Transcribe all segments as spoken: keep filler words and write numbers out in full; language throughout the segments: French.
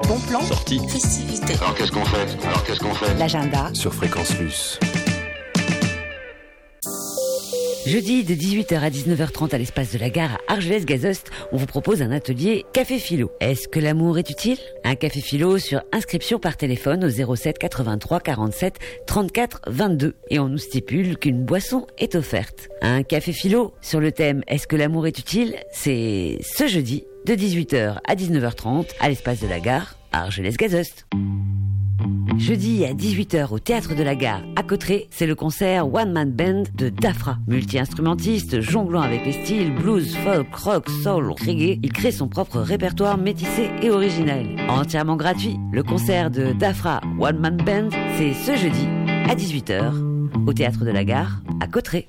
Bon plan. Sortie. Festivité. Alors qu'est-ce qu'on fait Alors qu'est-ce qu'on fait L'agenda. Sur Fréquence Plus. Jeudi de dix-huit heures à dix-neuf heures trente à l'espace de la gare à Argelès-Gazost, on vous propose un atelier Café Philo. Est-ce que l'amour est utile ? Un café philo sur inscription par téléphone au zéro sept quatre-vingt-trois quarante-sept trente-quatre vingt-deux. Et on nous stipule qu'une boisson est offerte. Un café philo sur le thème Est-ce que l'amour est utile ? C'est ce jeudi de dix-huit heures à dix-neuf heures trente à l'espace de la gare à Argelès-Gazost. Jeudi à dix-huit heures au Théâtre de la Gare à Cauterets, c'est le concert One Man Band de Dafra. Multi-instrumentiste, jonglant avec les styles blues, folk, rock, soul, reggae, il crée son propre répertoire métissé et original. Entièrement gratuit, le concert de Dafra One Man Band, c'est ce jeudi à dix-huit heures au Théâtre de la Gare à Cauterets.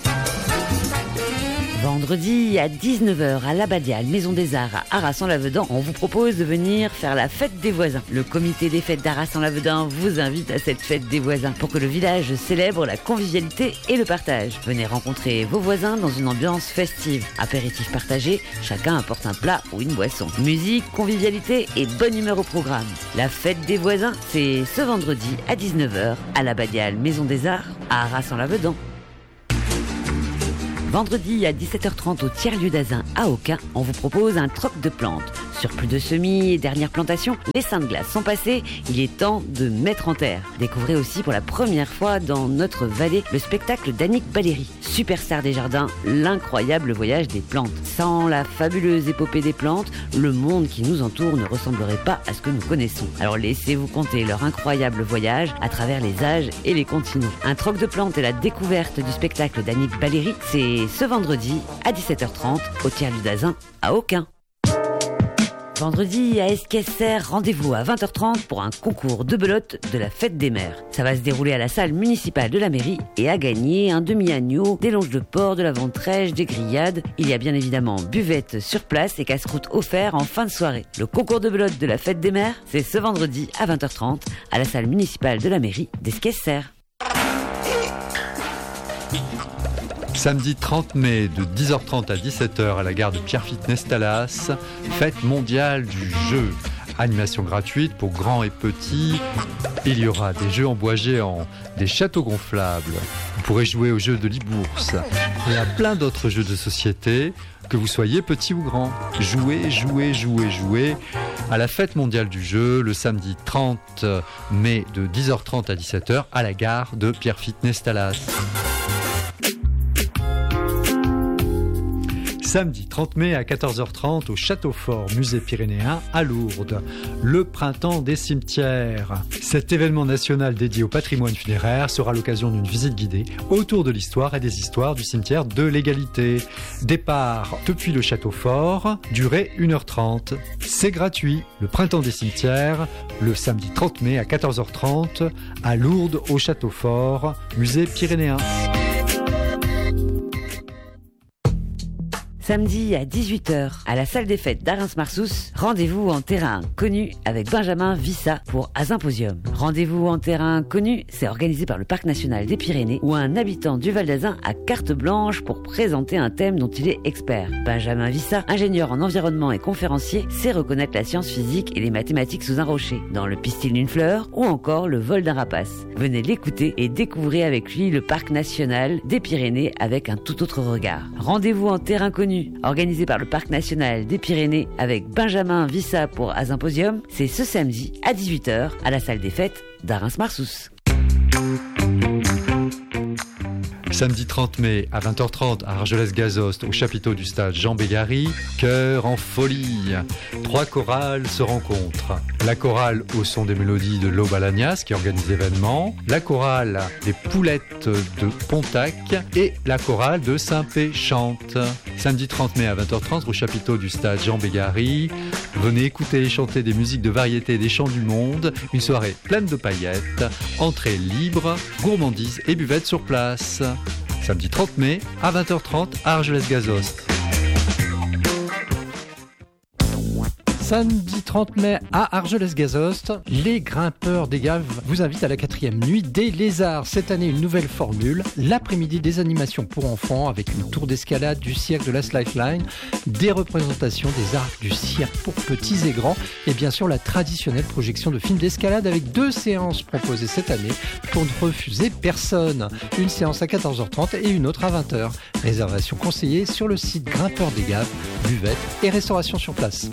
Vendredi à dix-neuf heures à l'Abbadiale, Maison des Arts à Arras-en-Lavedan, on vous propose de venir faire la fête des voisins. Le comité des fêtes d'Arras-en-Lavedan vous invite à cette fête des voisins pour que le village célèbre la convivialité et le partage. Venez rencontrer vos voisins dans une ambiance festive. Apéritif partagé, chacun apporte un plat ou une boisson. Musique, convivialité et bonne humeur au programme. La fête des voisins, c'est ce vendredi à dix-neuf heures à l'Abbadiale, Maison des Arts à Arras-en-Lavedan. Vendredi à dix-sept heures trente au tiers-lieu d'Azun à Aucun, on vous propose un troc de plantes. Sur plus de semis et dernières plantations, les seins de glace sont passés, il est temps de mettre en terre. Découvrez aussi pour la première fois dans notre vallée le spectacle d'Annick Baléry, superstar des jardins, l'incroyable voyage des plantes. Sans la fabuleuse épopée des plantes, le monde qui nous entoure ne ressemblerait pas à ce que nous connaissons. Alors laissez-vous compter leur incroyable voyage à travers les âges et les continents. Un troc de plantes et la découverte du spectacle d'Annick Baléry, c'est ce vendredi à dix-sept heures trente au tiers-lieu d'Azun à Aucun. Vendredi à Esquesser, rendez-vous à vingt heures trente pour un concours de belote de la fête des mères. Ça va se dérouler à la salle municipale de la mairie et à gagner un demi-agneau, des longes de porc, de la ventrèche, des grillades. Il y a bien évidemment buvette sur place et casse-croûte offert en fin de soirée. Le concours de belote de la fête des mères, c'est ce vendredi à vingt heures trente à la salle municipale de la mairie d'Esquesser. Samedi trente mai de dix heures trente à dix-sept heures à la gare de Pierrefitte-Nestalas, fête mondiale du jeu. Animation gratuite pour grands et petits. Il y aura des jeux en bois géants, des châteaux gonflables. Vous pourrez jouer aux jeux de l'e-bourse et à plein d'autres jeux de société, que vous soyez petit ou grand. Jouez, jouez, jouez, jouez à la fête mondiale du jeu le samedi trente mai de dix heures trente à dix-sept heures à la gare de Pierrefitte-Nestalas. Samedi trente mai à quatorze heures trente au Château Fort, musée pyrénéen à Lourdes. Le printemps des cimetières. Cet événement national dédié au patrimoine funéraire sera l'occasion d'une visite guidée autour de l'histoire et des histoires du cimetière de l'Égalité. Départ depuis le Château Fort, durée une heure trente. C'est gratuit. Le printemps des cimetières, le samedi trente mai à quatorze heures trente à Lourdes au Château Fort, musée pyrénéen. Samedi à dix-huit heures, à la salle des fêtes d'Arens-Marsous, rendez-vous en terrain connu avec Benjamin Vissa pour Azymposium. Rendez-vous en terrain connu, c'est organisé par le Parc national des Pyrénées où un habitant du Val d'Azun a carte blanche pour présenter un thème dont il est expert. Benjamin Vissa, ingénieur en environnement et conférencier, sait reconnaître la science physique et les mathématiques sous un rocher, dans le pistil d'une fleur ou encore le vol d'un rapace. Venez l'écouter et découvrez avec lui le Parc national des Pyrénées avec un tout autre regard. Rendez-vous en terrain connu organisé par le Parc national des Pyrénées avec Benjamin Vissa pour Azymposium, c'est ce samedi à dix-huit heures à la salle des fêtes d'Arens-Marsous. Samedi trente mai à vingt heures trente à Argelès-Gazost au chapiteau du stade Jean Bégary, Cœur en folie. Trois chorales se rencontrent. La chorale au son des mélodies de l'Aube à l'Agnace qui organise l'événement, la chorale des Poulettes de Pontac et la chorale de Saint-Pé chante. Samedi trente mai à vingt heures trente au chapiteau du stade Jean Bégary, venez écouter et chanter des musiques de variété des chants du monde, une soirée pleine de paillettes, entrée libre, gourmandise et buvette sur place. Samedi trente mai à vingt heures trente à Argelès-Gazost. Samedi trente mai à Argelès-Gazost, les grimpeurs des Gaves vous invitent à la quatrième nuit des lézards. Cette année, une nouvelle formule. L'après-midi, des animations pour enfants avec une tour d'escalade du cirque de la Lifeline, des représentations des arts du cirque pour petits et grands et bien sûr la traditionnelle projection de films d'escalade avec deux séances proposées cette année pour ne refuser personne. Une séance à quatorze heures trente et une autre à vingt heures. Réservation conseillée sur le site Grimpeurs des Gaves, buvette et restauration sur place.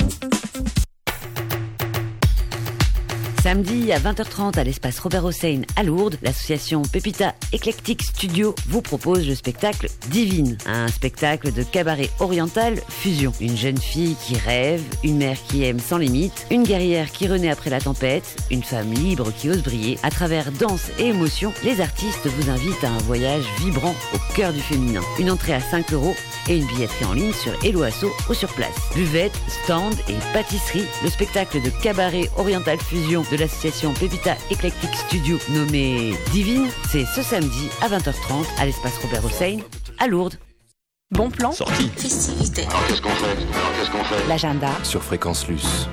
Samedi à vingt heures trente à l'espace Robert Hossein à Lourdes, l'association Pépita Eclectic Studio vous propose le spectacle Divine, un spectacle de cabaret oriental fusion. Une jeune fille qui rêve, une mère qui aime sans limite, une guerrière qui renaît après la tempête, une femme libre qui ose briller. À travers danse et émotion, les artistes vous invitent à un voyage vibrant au cœur du féminin. Une entrée à cinq euros et une billetterie en ligne sur Hello Asso ou sur place. Buvette, stand et pâtisserie, le spectacle de cabaret oriental fusion de l'association Pépita Eclectic Studio nommé Divine, c'est ce samedi à vingt heures trente à l'espace Robert Hossein à Lourdes. Bon plan. Sortie. Festivité. Alors qu'est-ce qu'on fait Alors qu'est-ce qu'on fait L'agenda. Sur Fréquence Luce.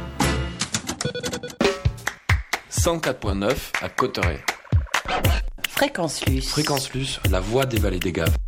cent quatre point neuf à Cotteret. Fréquence Luce. Fréquence Luce, la voix des vallées des Gaves.